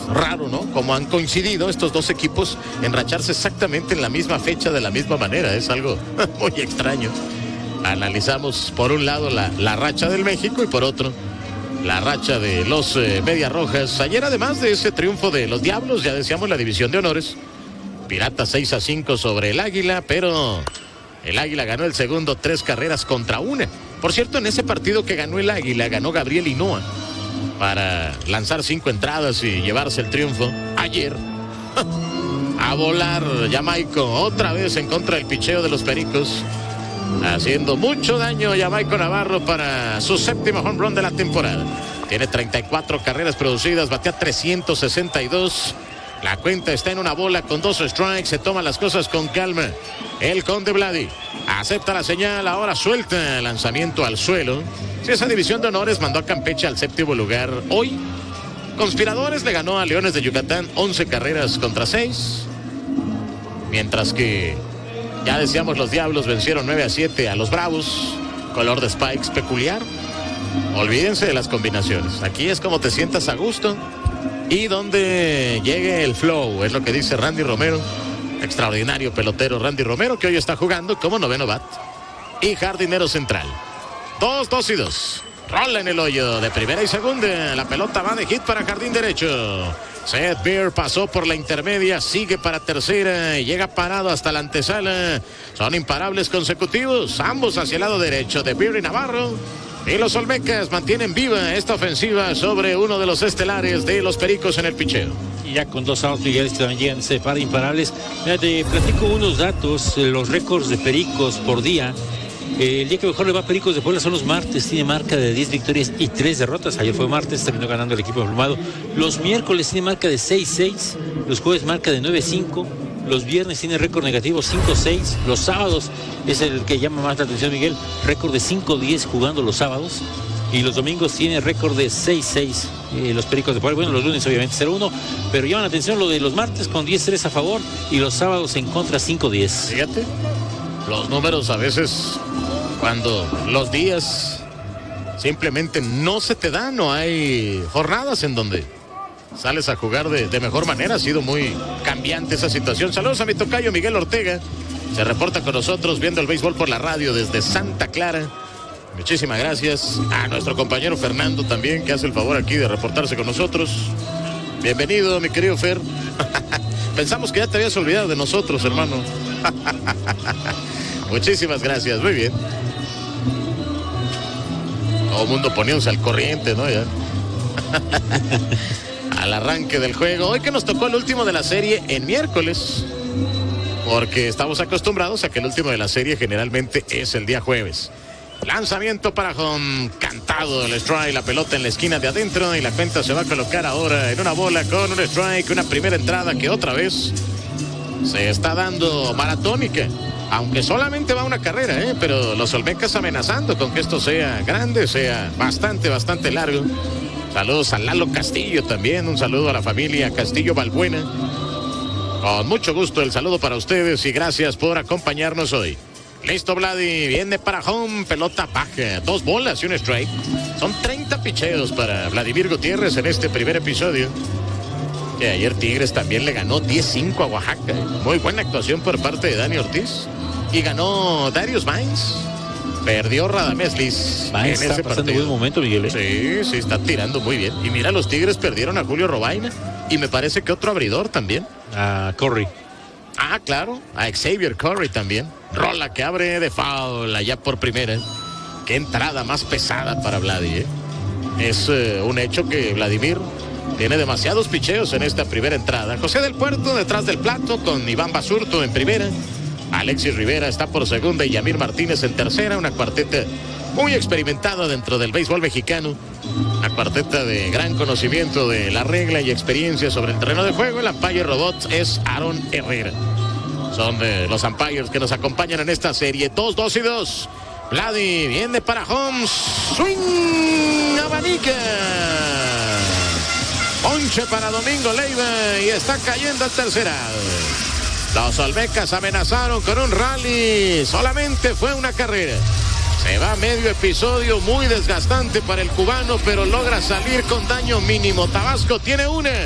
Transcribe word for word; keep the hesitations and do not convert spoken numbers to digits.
raro, ¿no? Como han coincidido estos dos equipos en racharse exactamente en la misma fecha, de la misma manera. Es algo muy extraño. Analizamos por un lado la, la racha del México y por otro la racha de los eh, Medias Rojas. Ayer, además de ese triunfo de los Diablos, ya decíamos la división de honores, Piratas seis a cinco sobre el Águila, pero el Águila ganó el segundo tres carreras contra una. Por cierto, en ese partido que ganó el Águila, ganó Gabriel Hinoa para lanzar cinco entradas y llevarse el triunfo. Ayer, a volar Jamaico otra vez en contra del picheo de los Pericos, haciendo mucho daño Jamaico Navarro para su séptimo home run de la temporada. Tiene treinta y cuatro carreras producidas, batea trescientos sesenta y dos. La cuenta está en una bola con dos strikes. Se toma las cosas con calma el Conde Vladi. Acepta la señal, ahora suelta el lanzamiento al suelo. Si esa división de honores mandó a Campeche al séptimo lugar hoy, Conspiradores le ganó a Leones de Yucatán once carreras contra seis. Mientras que, ya decíamos, los Diablos vencieron nueve a siete a los Bravos. Color de spikes peculiar. Olvídense de las combinaciones. Aquí es como te sientas a gusto y donde llegue el flow, es lo que dice Randy Romero. Extraordinario pelotero Randy Romero, que hoy está jugando como noveno bat y jardinero central. Dos, dos y dos. Rola en el hoyo de primera y segunda. La pelota va de hit para jardín derecho. Seth Beer pasó por la intermedia, sigue para tercera y llega parado hasta la antesala. Son imparables consecutivos, ambos hacia el lado derecho de Beer y Navarro. Y los Olmecas mantienen viva esta ofensiva sobre uno de los estelares de los Pericos en el picheo. Y ya con dos outs, Miguel, que también llegan ese par de imparables. Mira, te platico unos datos, los récords de Pericos por día. Eh, el día que mejor le va a Pericos de Puebla son los martes, tiene marca de diez victorias y tres derrotas. Ayer fue martes, terminó ganando el equipo emplumado. Los miércoles tiene marca de seis seis, los jueves marca de nueve cinco, los viernes tiene récord negativo cinco seis, los sábados es el que llama más la atención, Miguel, récord de cinco diez jugando los sábados, y los domingos tiene récord de seis seis, eh, los Pericos de Puebla. Bueno, los lunes obviamente cero uno, pero llaman la atención lo de los martes con diez tres a favor y los sábados en contra cinco diez. Fíjate, los números a veces, cuando los días simplemente no se te dan, no hay jornadas en donde sales a jugar de, de mejor manera. Ha sido muy cambiante esa situación. Saludos a mi tocayo Miguel Ortega, se reporta con nosotros viendo el béisbol por la radio desde Santa Clara. Muchísimas gracias a nuestro compañero Fernando también, que hace el favor aquí de reportarse con nosotros. Bienvenido, mi querido Fer. Pensamos que ya te habías olvidado de nosotros, hermano. Muchísimas gracias, muy bien. Todo el mundo poniéndose al corriente, ¿no? Ya. Al arranque del juego. Hoy que nos tocó el último de la serie en miércoles, porque estamos acostumbrados a que el último de la serie generalmente es el día jueves. Lanzamiento para home, cantado el strike, la pelota en la esquina de adentro y la cuenta se va a colocar ahora en una bola con un strike, una primera entrada que otra vez se está dando maratónica, aunque solamente va una carrera, ¿eh? Pero los Olmecas amenazando con que esto sea grande, sea bastante, bastante largo. Saludos a Lalo Castillo también, un saludo a la familia Castillo Balbuena. Con mucho gusto el saludo para ustedes y gracias por acompañarnos hoy. Listo, Vladi, viene para home, pelota baja, dos bolas y un strike. Son treinta picheos para Vladimir Gutiérrez en este primer episodio. Que ayer Tigres también le ganó diez cinco a Oaxaca. Muy buena actuación por parte de Dani Ortiz. Y ganó Darius Vines. Perdió Radamés Liz en está ese pasando partido. buen momento, Miguel, ¿eh? Sí, sí, está tirando muy bien. Y mira, los Tigres perdieron a Julio Robaina. Y me parece que otro abridor también. A Corey. Ah, claro, a Xavier Curry también. Rola que abre de foul allá por primera. Qué entrada más pesada para Vladi, ¿eh? Es uh, un hecho que Vladimir tiene demasiados picheos en esta primera entrada. José del Puerto detrás del plato con Iván Basurto en primera. Alexis Rivera está por segunda y Yamir Martínez en tercera. Una cuarteta muy experimentada dentro del béisbol mexicano. Una cuarteta de gran conocimiento de la regla y experiencia sobre el terreno de juego. El umpire robot es Aaron Herrera. Son de los umpires que nos acompañan en esta serie. Dos, dos y dos. Vladi viene para home. Swing, abanica. Ponche para Domingo Leiva y está cayendo al tercera. Los Olmecas amenazaron con un rally. Solamente fue una carrera. Se va medio episodio muy desgastante para el cubano, pero logra salir con daño mínimo. Tabasco tiene una.